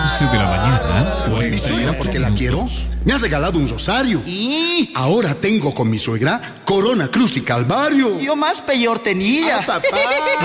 11 de la mañana. Mi suegra, porque la quiero, me ha regalado un rosario. ¿Y? Ahora tengo con mi suegra Corona, Cruz y Calvario. Yo más peor tenía. Ah, papá.